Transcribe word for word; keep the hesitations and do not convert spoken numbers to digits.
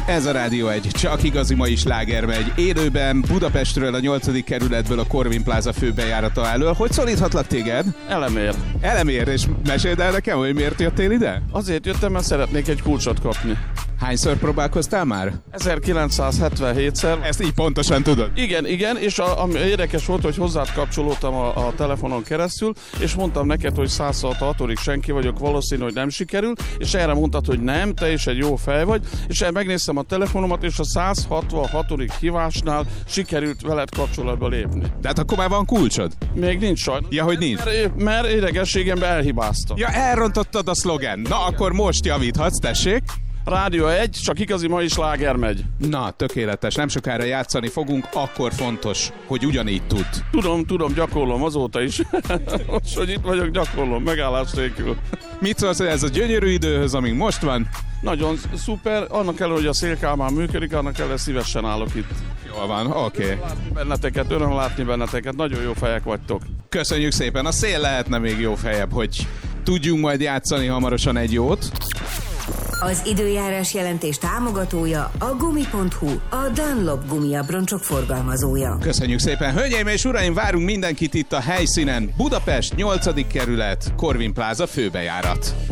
Ez a Rádió egy, csak igazi mai sláger megy. Élőben Budapestről, a nyolcadik kerületből, a Corvin Plaza főbejárata elől. Hogy szólíthatlak téged? Elemér. Elemér, és meséld el nekem, hogy miért jöttél ide? Azért jöttem, mert szeretnék egy kulcsot kapni. Hányszor próbálkoztál már? ezerkilencszázhetvenhétszer. Ezt így pontosan tudod? Igen, igen, és a, ami érdekes volt, hogy hozzád kapcsolódtam a, a telefonon keresztül, és mondtam neked, hogy száz hatvanhatodik senki vagyok, valószínű, hogy nem sikerül, és erre mondtad, hogy nem, te is egy jó fej vagy, és erre megnéztem a telefonomat, és a száz hatvanhatodik hívásnál sikerült veled kapcsolatba lépni. De hát akkor már van kulcsod? Még nincs sajnos. Ja, hogy nincs? Mert, mert idegességemben elhibáztam. Ja, elrontottad a szlogen. Na, akkor most javíthatsz, tessék. Rádió egy, csak igazi mai sláger megy. Na, tökéletes. Nem sokára játszani fogunk, akkor fontos, hogy ugyanígy tud. Tudom, tudom, gyakorlom azóta is. Most, hogy itt vagyok, gyakorlom, megállás nélkül. Mit szólsz ez a gyönyörű időhöz, amíg most van? Nagyon szuper, annak ellenére, hogy a szélkálmán működik, annak ellenére szívesen állok itt. Jól van, oké. Okay. Benneteket, öröm látni benneteket, nagyon jó fejek vagytok. Köszönjük szépen, a szél lehetne még jó fejebb, hogy tudjunk majd játszani hamarosan egy jót. Az időjárás jelentés támogatója a gumi pont hu, a Dunlop gumiabroncsok forgalmazója. Köszönjük szépen, hölgyeim és uraim, várunk mindenkit itt a helyszínen. Budapest, nyolcadik kerület, Corvin Plaza főbejárat.